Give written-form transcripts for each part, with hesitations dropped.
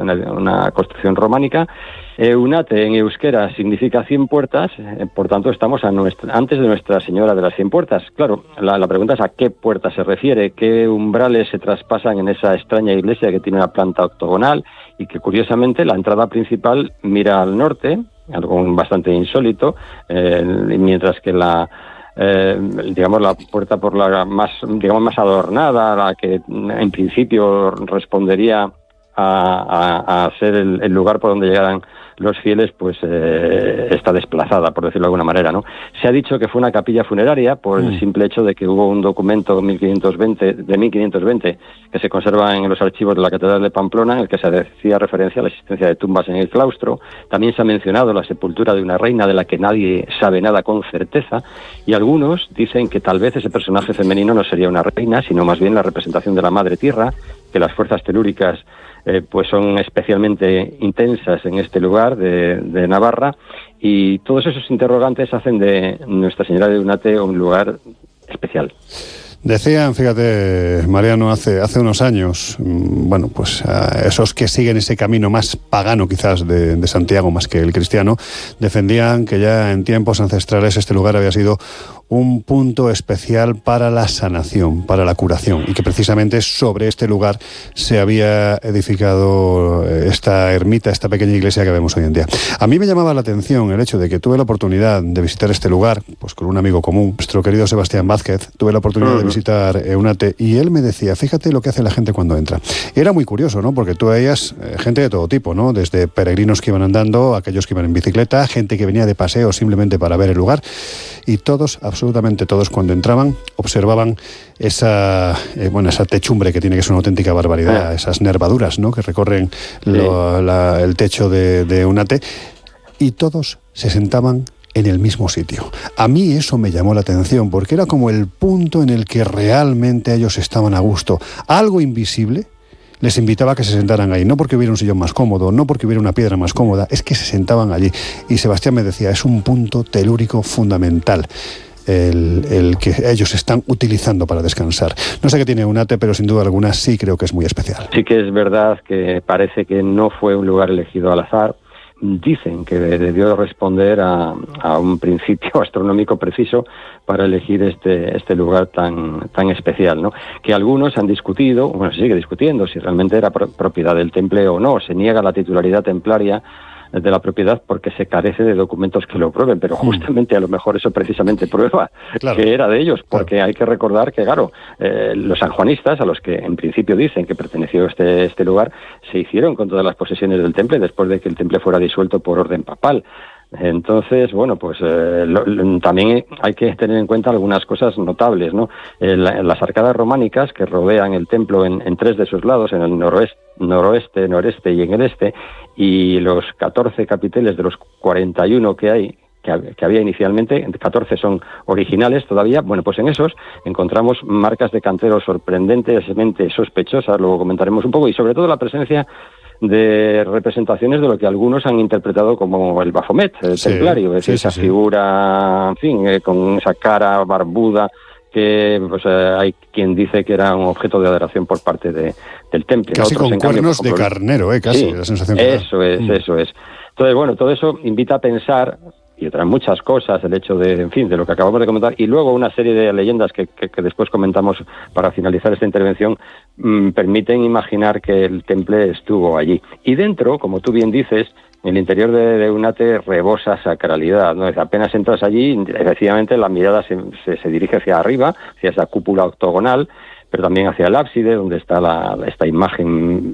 una construcción románica. Eunate en euskera significa 100 puertas, por tanto estamos antes de Nuestra Señora de las 100 puertas. Claro, la pregunta es a qué puertas se refiere, qué umbrales se traspasan en esa extraña iglesia que tiene una planta octogonal y que curiosamente la entrada principal mira al norte, algo bastante insólito, mientras que la puerta por la más adornada, la que en principio respondería a ser el lugar por donde llegaran los fieles, pues está desplazada, por decirlo de alguna manera, ¿no? Se ha dicho que fue una capilla funeraria por el simple hecho de que hubo un documento de 1520 que se conserva en los archivos de la Catedral de Pamplona, en el que se hacía referencia a la existencia de tumbas en el claustro. También se ha mencionado la sepultura de una reina de la que nadie sabe nada con certeza, y algunos dicen que tal vez ese personaje femenino no sería una reina, sino más bien la representación de la Madre Tierra, que las fuerzas telúricas pues son especialmente intensas en este lugar de Navarra, y todos esos interrogantes hacen de Nuestra Señora de Eunate un lugar especial. Decían, fíjate, Mariano, hace unos años, bueno, pues esos que siguen ese camino más pagano quizás de Santiago más que el cristiano, defendían que ya en tiempos ancestrales este lugar había sido un punto especial para la sanación, para la curación, y que precisamente sobre este lugar se había edificado esta ermita, esta pequeña iglesia que vemos hoy en día. A mí me llamaba la atención el hecho de que tuve la oportunidad de visitar este lugar, pues con un amigo común, nuestro querido Sebastián Vázquez. Tuve la oportunidad de visitar Eunate, y él me decía, fíjate lo que hace la gente cuando entra. Era muy curioso, ¿no? Porque tú veías gente de todo tipo, ¿no? Desde peregrinos que iban andando, aquellos que iban en bicicleta, gente que venía de paseo simplemente para ver el lugar, y todos, absolutamente todos, cuando entraban, observaban esa techumbre que tiene que ser una auténtica barbaridad, esas nervaduras, ¿no?, que recorren el techo de Eunate, y todos se sentaban en el mismo sitio. A mí eso me llamó la atención, porque era como el punto en el que realmente ellos estaban a gusto. Algo invisible les invitaba a que se sentaran ahí, no porque hubiera un sillón más cómodo, no porque hubiera una piedra más cómoda, es que se sentaban allí. Y Sebastián me decía, es un punto telúrico fundamental el que ellos están utilizando para descansar. No sé qué tiene Eunate, pero sin duda alguna sí creo que es muy especial. Sí que es verdad que parece que no fue un lugar elegido al azar. Dicen que debió responder a un principio astronómico preciso para elegir este lugar tan especial, ¿no? Que algunos han discutido, bueno, se sigue discutiendo si realmente era propiedad del temple o no. Se niega la titularidad templaria de la propiedad porque se carece de documentos que lo prueben, pero justamente a lo mejor eso precisamente prueba que era de ellos, porque hay que recordar que, claro, los sanjuanistas, a los que en principio dicen que perteneció este lugar, se hicieron con todas las posesiones del temple después de que el temple fuera disuelto por orden papal. Entonces, bueno, pues también hay que tener en cuenta algunas cosas notables, ¿no? Las arcadas románicas que rodean el templo en tres de sus lados, en el noroeste, noreste y en el este, y los 14 capiteles de los 41 que hay, que había inicialmente, 14 son originales todavía. Bueno, pues en esos encontramos marcas de canteros sorprendentemente sospechosas, luego comentaremos un poco, y sobre todo la presencia de representaciones de lo que algunos han interpretado como el Baphomet, el templario, es decir, esa figura, en fin, con esa cara barbuda, que pues, hay quien dice que era un objeto de adoración por parte del temple. Casi con cuernos de carnero, casi, la sensación que eso da. Eso es. Entonces, bueno, todo eso invita a pensar, y otras muchas cosas, el hecho de, en fin, de lo que acabamos de comentar, y luego una serie de leyendas que después comentamos para finalizar esta intervención, permiten imaginar que el temple estuvo allí. Y dentro, como tú bien dices, el interior de Eunate rebosa sacralidad, ¿no? Apenas entras allí, efectivamente la mirada se dirige hacia arriba, hacia esa cúpula octogonal, pero también hacia el ábside, donde está esta imagen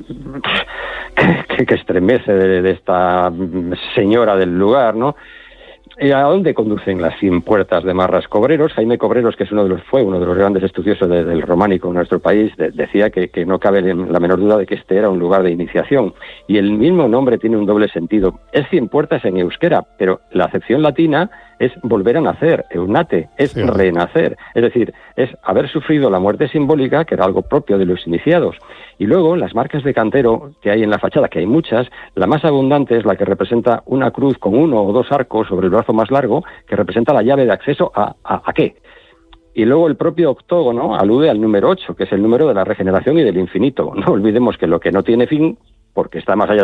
que estremece de esta señora del lugar, ¿no? ¿A dónde conducen las 100 puertas de Marras Cobreros? Jaime Cobreros, que fue uno de los grandes estudiosos del románico en nuestro país, decía que no cabe la menor duda de que este era un lugar de iniciación. Y el mismo nombre tiene un doble sentido. Es 100 puertas en euskera, pero la acepción latina es volver a nacer, Eunate, es renacer. Es decir, es haber sufrido la muerte simbólica, que era algo propio de los iniciados. Y luego, las marcas de cantero que hay en la fachada, que hay muchas, la más abundante es la que representa una cruz con 1 o 2 arcos sobre el brazo más largo, que representa la llave de acceso ¿a qué? Y luego el propio octógono alude al número 8, que es el número de la regeneración y del infinito. No olvidemos que lo que no tiene fin, porque está más allá